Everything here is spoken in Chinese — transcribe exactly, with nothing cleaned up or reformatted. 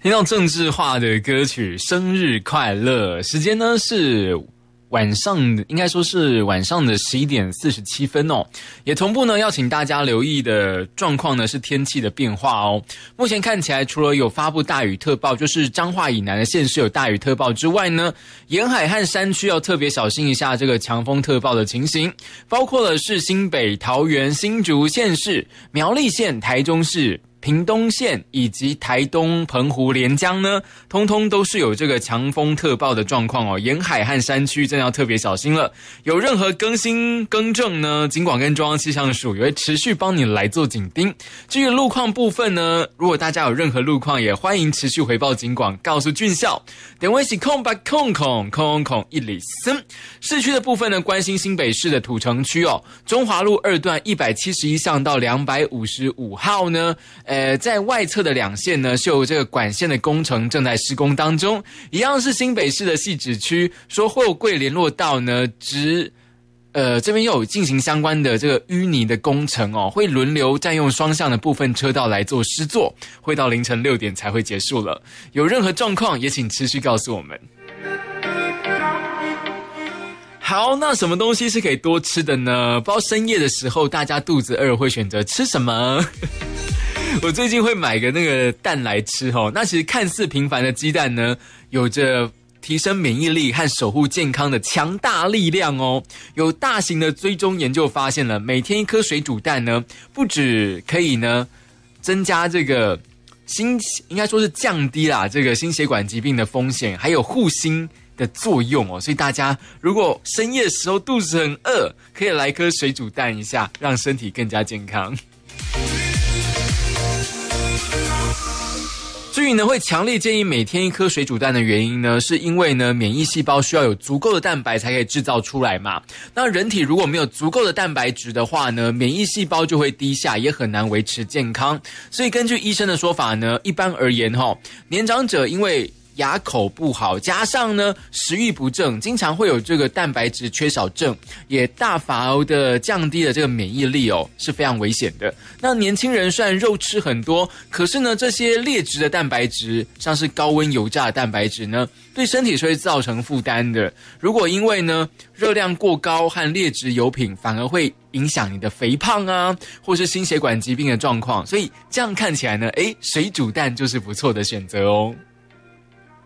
听到政治化的歌曲生日快乐，时间呢是晚上，应该说是晚上的十一点四十七分哦。也同步呢要请大家留意的状况呢是天气的变化哦。目前看起来除了有发布大雨特报，就是彰化以南的县市有大雨特报之外呢，沿海和山区要特别小心一下这个强风特报的情形，包括了是新北、桃园、新竹县市、苗栗县、台中市、屏东县以及台东、澎湖、连江呢，通通都是有这个强风特报的状况哦。沿海和山区真的要特别小心了。有任何更新更正呢，警广跟中央气象署也会持续帮你来做紧盯。至于路况部分呢，如果大家有任何路况，也欢迎持续回报警广，告诉俊孝。点位是空吧空空空空一里森。市区的部分呢，关心新北市的土城区哦，中华路二段一百七十一巷到两百五十五号呢。呃，在外侧的两线呢，是有这个管线的工程正在施工当中。一样是新北市的汐止区，说货柜联络道呢，直呃这边又有进行相关的这个淤泥的工程哦，会轮流占用双向的部分车道来做施作，会到凌晨六点才会结束了。有任何状况，也请持续告诉我们。好，那什么东西是可以多吃的呢？不知道深夜的时候大家肚子饿会选择吃什么？我最近会买个那个蛋来吃齁，那其实看似平凡的鸡蛋呢，有着提升免疫力和守护健康的强大力量哦。有大型的追踪研究发现了，每天一颗水煮蛋呢，不只可以呢增加这个心，应该说是降低啦这个心血管疾病的风险，还有护心的作用哦。所以大家如果深夜的时候肚子很饿，可以来颗水煮蛋一下，让身体更加健康。至于呢，会强烈建议每天一颗水煮蛋的原因呢，是因为呢，免疫细胞需要有足够的蛋白才可以制造出来嘛。那人体如果没有足够的蛋白质的话呢，免疫细胞就会低下，也很难维持健康。所以根据医生的说法呢，一般而言齁，年长者因为牙口不好，加上呢食欲不振，经常会有这个蛋白质缺少症，也大幅的降低了这个免疫力哦，是非常危险的。那年轻人虽然肉吃很多，可是呢这些劣质的蛋白质，像是高温油炸的蛋白质呢，对身体是会造成负担的。如果因为呢热量过高和劣质油品，反而会影响你的肥胖啊，或是心血管疾病的状况。所以这样看起来呢，诶，水煮蛋就是不错的选择哦。